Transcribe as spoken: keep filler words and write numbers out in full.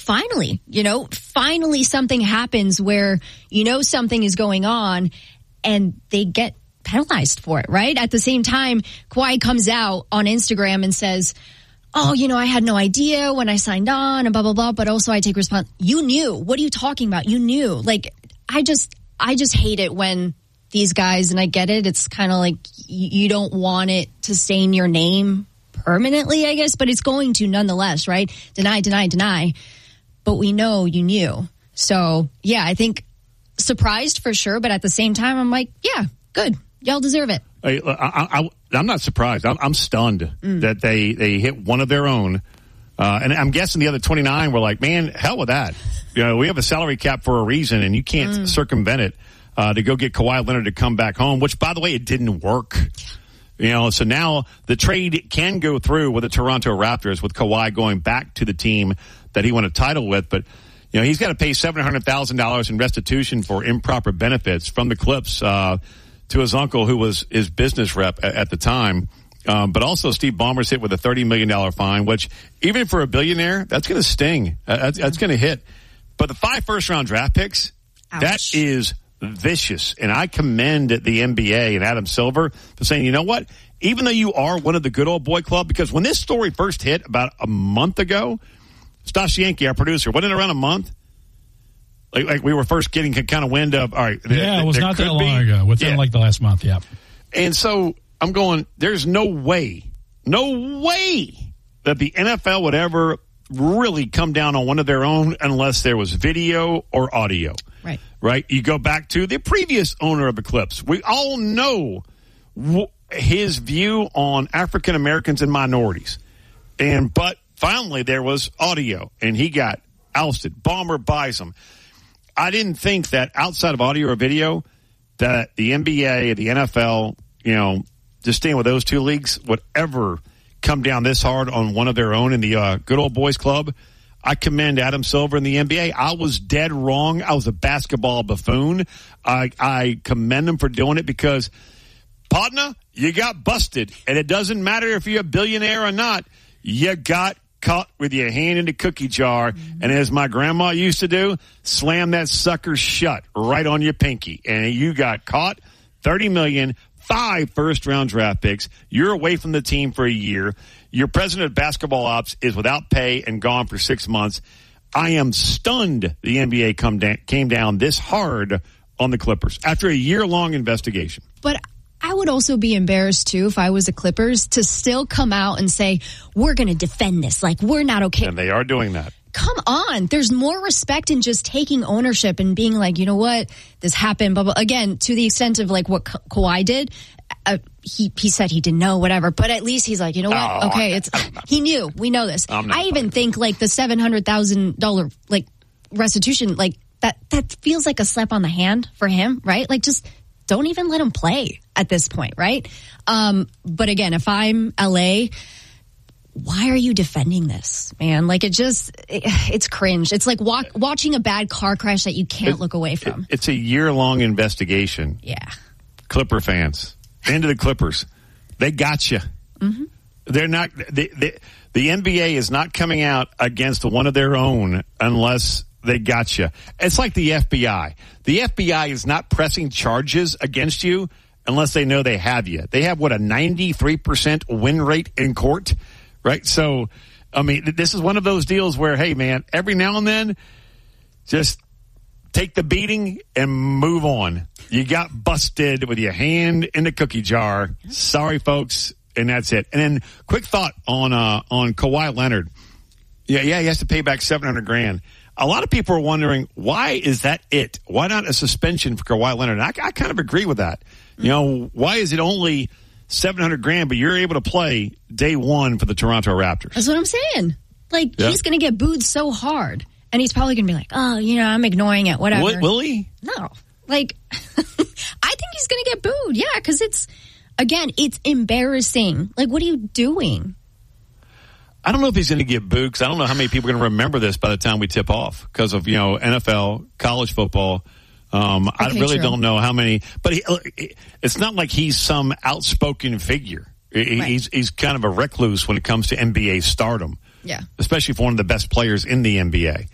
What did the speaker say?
finally, you know, finally something happens where you know something is going on and they get penalized for it, right? At the same time, Kawhi comes out on Instagram and says, oh, you know, I had no idea when I signed on and blah, blah, blah, but also I take response. You knew. What are you talking about? You knew. Like, I just, I just hate it when these guys, and I get it, it's kind of like you don't want it to stain your name permanently, I guess, but it's going to nonetheless, right? Deny, deny, deny. But we know you knew. So, yeah, I think surprised for sure, but at the same time, I'm like, yeah, good. Y'all deserve it. I, I, I, I'm not surprised. I'm, I'm stunned mm. that they, they hit one of their own. Uh, and I'm guessing the other twenty-nine were like, man, hell with that. You know, we have a salary cap for a reason, and you can't mm. circumvent it uh, to go get Kawhi Leonard to come back home, which, by the way, it didn't work. You know, so now the trade can go through with the Toronto Raptors with Kawhi going back to the team that he won a title with. But, you know, he's got to pay seven hundred thousand dollars in restitution for improper benefits from the Clips uh, to his uncle, who was his business rep at, at the time. Um, but also Steve Ballmer's hit with a thirty million dollars fine, which even for a billionaire, that's going to sting. Uh, that's, that's going to hit. But the five first-round draft picks, Ouch. That is vicious. And I commend the N B A and Adam Silver for saying, you know what? Even though you are one of the good old boy club, because when this story first hit about a month ago, Stas Yankee, our producer, wasn't it around a month? Like, like we were first getting kind of wind of, all right. Yeah, there, it was not that long be, ago. Within yeah. like the last month, yeah. And so I'm going, there's no way, no way that the N F L would ever really come down on one of their own unless there was video or audio. Right. Right? You go back to the previous owner of the Clips. We all know w- his view on African Americans and minorities. And but finally there was audio, and he got ousted. Ballmer buys him. I didn't think that outside of audio or video that the N B A, the N F L, you know, just staying with those two leagues would ever come down this hard on one of their own in the uh, good old boys club. I commend Adam Silver in the N B A. I was dead wrong. I was a basketball buffoon. I, I commend him for doing it because, partner, you got busted. And it doesn't matter if you're a billionaire or not. You got caught with your hand in the cookie jar. Mm-hmm. And as my grandma used to do, slam that sucker shut right on your pinky. And you got caught. thirty million dollars. Five first-round draft picks. You're away from the team for a year. Your president of basketball ops is without pay and gone for six months. I am stunned the N B A come da- came down this hard on the Clippers after a year-long investigation. But I would also be embarrassed, too, if I was the Clippers, to still come out and say, we're going to defend this. Like, we're not okay. And they are doing that. Come on. There's more respect in just taking ownership and being like, you know what, this happened. Blah, blah. Again, to the extent of like what Ka- Kawhi did, uh, he he said he didn't know, whatever. But at least he's like, you know what? Oh, okay, I'm it's not, he knew. We know this. I even think like the seven hundred thousand dollars like restitution, like that that feels like a slap on the hand for him, right? Like just don't even let him play at this point, right? Um, but again, if I'm L A, why are you defending this, man? Like, it just, it, it's cringe. It's like walk, watching a bad car crash that you can't it, look away from. It, it's a year-long investigation. Yeah. Clipper fans, into the Clippers, they got you. Mm-hmm. They're not, they, they, the N B A is not coming out against one of their own unless they got you. It's like the F B I. The F B I is not pressing charges against you unless they know they have you. They have, what, a ninety-three percent win rate in court? Right. So, I mean, this is one of those deals where, hey, man, every now and then, just take the beating and move on. You got busted with your hand in the cookie jar. Sorry, folks. And that's it. And then quick thought on, uh, on Kawhi Leonard. Yeah. Yeah. He has to pay back seven hundred grand. A lot of people are wondering, why is that it? Why not a suspension for Kawhi Leonard? And I, I kind of agree with that. You know, why is it only seven hundred grand, but you're able to play day one for the Toronto Raptors? That's what I'm saying. Like, yeah. He's going to get booed so hard. And he's probably going to be like, oh, you know, I'm ignoring it, whatever. Will, will he? No. Like, I think he's going to get booed. Yeah, because it's, again, it's embarrassing. Like, what are you doing? I don't know if he's going to get booed because I don't know how many people are going to remember this by the time we tip off because of, you know, N F L, college football. Um, okay, I really true. don't know how many, but he, it's not like he's some outspoken figure. He, right. He's he's kind of a recluse when it comes to N B A stardom. Yeah, especially for one of the best players in the N B A.